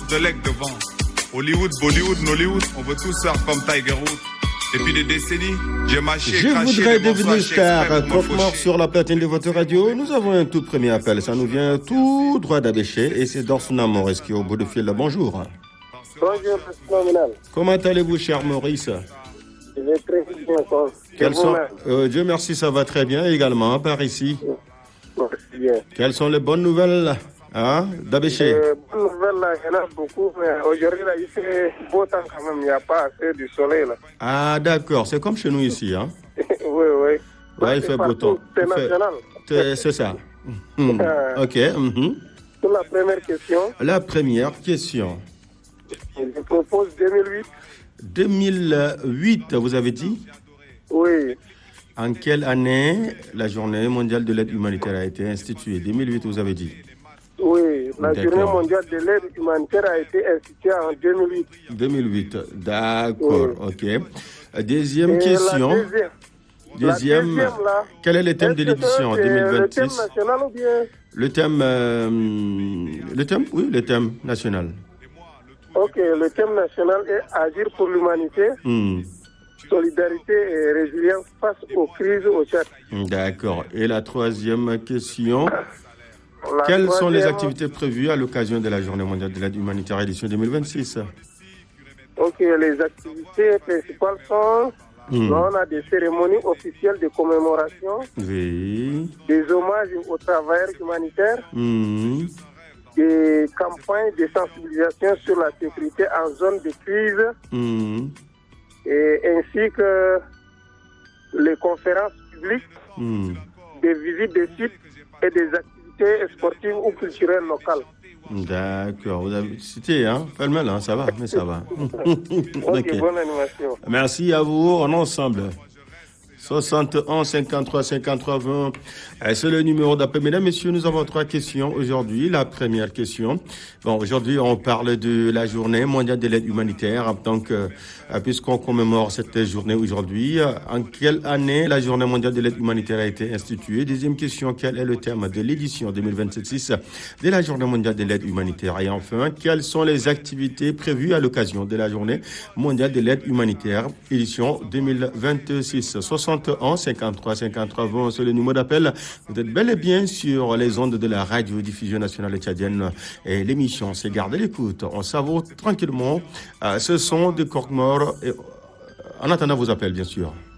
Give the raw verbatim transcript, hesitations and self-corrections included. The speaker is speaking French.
de l'aigle devant. Hollywood, Bollywood, Nollywood, on veut tous faire comme Tiger Woods. Depuis des décennies, j'ai mâché, Je craché voudrais des morceaux devenir à Shakespeare star. pour me Croque-mort faucher. sur la platine de votre radio. Nous avons un tout premier appel. Ça nous vient tout droit d'Abéché et c'est Dorsuna Maurice qui est au bout de fil. Bonjour. Bonjour, phenoménal. Comment allez-vous, cher Maurice? Je vais très bien. quoi. Quels Et sont... vous-même? Euh, Dieu merci, ça va très bien également par ici. Merci bien. Quelles sont les bonnes nouvelles hein, d'Abéché? Euh, bonne nouvelle, là, il y en a beaucoup, mais aujourd'hui, là, il fait beau temps quand même. Il n'y a pas assez du soleil, là. Ah, d'accord. C'est comme chez nous ici. Hein? oui, oui. Là, il c'est fait beau partout, temps. C'est Il fait- national. C'est c'est ça. Mhm. Ok. mhm. Pour la première question, La première question. je propose deux mille huit. deux mille huit, vous avez dit? Oui. En quelle année la journée mondiale de l'aide humanitaire a été instituée? deux mille huit, vous avez dit. Oui, la D'accord. journée mondiale de l'aide humanitaire a été instituée en deux mille huit. deux mille huit, d'accord, ok. Deuxième Et question. La deuxième, la Deuxième, deuxième, là, quel est le thème de est-ce que l'édition c'est Le thème deux mille vingt-six? national ou bien? Le thème, euh, le thème, oui, le thème national. Ok, le thème national est agir pour l'humanité, Hmm, solidarité et résilience face aux crises au Tchad. d'accord. Et la troisième question. La Quelles sont les troisième- activités prévues à l'occasion de la Journée mondiale de l'aide humanitaire édition deux mille vingt-six? Ok, les activités principales sont, Hmm. on a des cérémonies officielles de commémoration, Oui. des hommages aux travailleurs humanitaires, Hmm. des campagnes de sensibilisation sur la sécurité en zone de crise, Hmm. et ainsi que les conférences publiques, Hmm. des visites de sites et des activités sportives ou culturelles locales. D'accord, vous avez cité, hein? Pêle-mêle, hein? Ça va, mais ça va. Ok, Ok. bonne animation. Merci à vous, on est ensemble. soixante et onze, cinquante-trois, cinquante-trois, vingt. Euh, C'est le numéro d'appel. Mesdames, Messieurs, nous avons trois questions aujourd'hui. La première question. Bon, aujourd'hui, on parle de la journée mondiale de l'aide humanitaire. Donc, euh, puisqu'on commémore cette journée aujourd'hui, euh, en quelle année la journée mondiale de l'aide humanitaire a été instituée? Deuxième question, quel est le thème de l'édition deux mille vingt-six de la journée mondiale de l'aide humanitaire? Et enfin, quelles sont les activités prévues à l'occasion de la journée mondiale de l'aide humanitaire, édition deux mille vingt-six? soixante et onze, cinquante-trois, cinquante-trois, vingt, c'est le numéro d'appel. Vous êtes bel et bien sur les ondes de la radio-diffusion nationale tchadienne. Et l'émission, c'est Garder l'écoute. On savoure tranquillement euh, ce son de Croque-mort. Et, euh, en attendant vos appels, bien sûr.